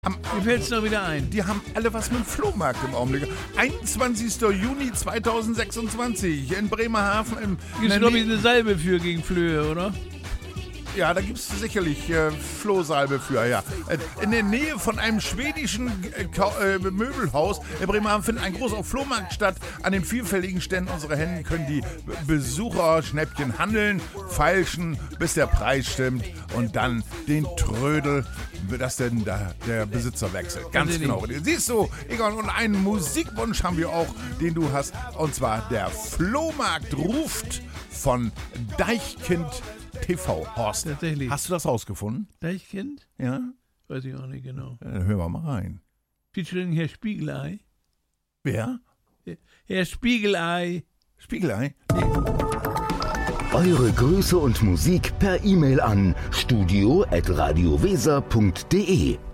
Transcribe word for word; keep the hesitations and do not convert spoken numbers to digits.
Am, Mir fällt's noch wieder ein. Die haben alle was mit dem Flohmarkt im Augenblick. einundzwanzigster Juni zweitausendsechsundzwanzig in Bremerhaven. Im, Gibt's, glaube ich, eine Salbe für gegen Flöhe, oder? Ja, da gibt es sicherlich äh, Flohsalbe für, ja. Äh, in der Nähe von einem schwedischen äh, äh, Möbelhaus in Bremerhaven findet ein großer Flohmarkt statt. An den vielfältigen Ständen unserer Hände können die Besucher Schnäppchen handeln, feilschen, bis der Preis stimmt und dann den Trödel, dass denn da der Besitzer wechselt. Ganz genau. Siehst du, Egon, und einen Musikwunsch haben wir auch, den du hast. Und zwar der Flohmarkt ruft von Deichkind T V. Horst, tatsächlich. Hast du das rausgefunden? Deichkind? Ja. Weiß ich auch nicht genau. Ja, dann hören wir mal rein. Featuring Herr Spiegelei. Wer? Herr Spiegelei. Spiegelei? Nee. Eure Grüße und Musik per E-Mail an studio at radioweser punkt de.